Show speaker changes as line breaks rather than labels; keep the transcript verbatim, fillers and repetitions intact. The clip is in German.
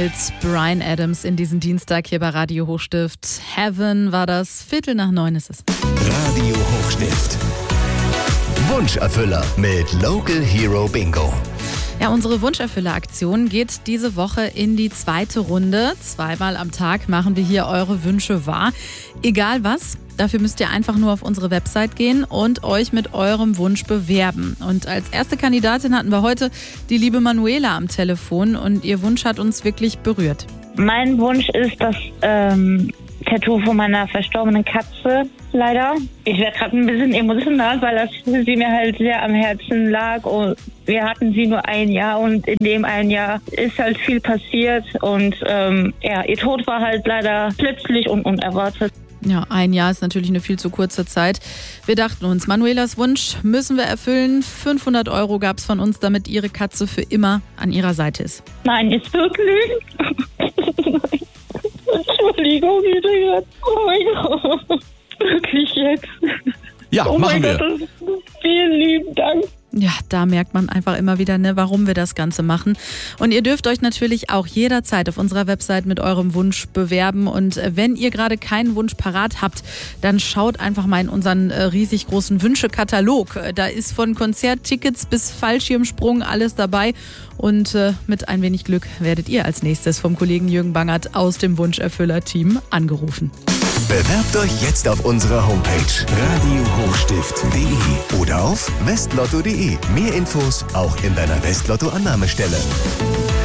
mit Bryan Adams in diesen Dienstag hier bei Radio Hochstift. Heaven war das, Viertel nach neun ist es.
Radio Hochstift. Wunscherfüller mit Local Hero Bingo.
Ja, unsere Wunscherfüller-Aktion geht diese Woche in die zweite Runde. Zweimal am Tag machen wir hier eure Wünsche wahr. Egal was, dafür müsst ihr einfach nur auf unsere Website gehen und euch mit eurem Wunsch bewerben. Und als erste Kandidatin hatten wir heute die liebe Manuela am Telefon und ihr Wunsch hat uns wirklich berührt.
Mein Wunsch ist das ähm, Tattoo von meiner verstorbenen Katze, leider. Ich werde gerade ein bisschen emotional, weil das für sie mir halt sehr am Herzen lag. Und wir hatten sie nur ein Jahr und in dem einen Jahr ist halt viel passiert. Und ähm, ja, ihr Tod war halt leider plötzlich und unerwartet.
Ja, ein Jahr ist natürlich eine viel zu kurze Zeit. Wir dachten uns, Manuelas Wunsch müssen wir erfüllen. fünfhundert Euro gab es von uns, damit ihre Katze für immer an ihrer Seite ist.
Nein, ist wirklich. Entschuldigung, jetzt. Oh mein Gott. Wirklich jetzt.
Ja,
oh
machen wir.
Gott, vielen lieben Dank.
Ja, da merkt man einfach immer wieder, ne, warum wir das Ganze machen. Und ihr dürft euch natürlich auch jederzeit auf unserer Website mit eurem Wunsch bewerben. Und wenn ihr gerade keinen Wunsch parat habt, dann schaut einfach mal in unseren äh, riesig großen Wünschekatalog. Da ist von Konzerttickets bis Fallschirmsprung alles dabei. Und äh, mit ein wenig Glück werdet ihr als nächstes vom Kollegen Jürgen Bangert aus dem Wunscherfüller-Team angerufen.
Bewerbt euch jetzt auf unserer Homepage radio hochstift punkt de oder auf westlotto punkt de. Mehr Infos auch in deiner Westlotto-Annahmestelle.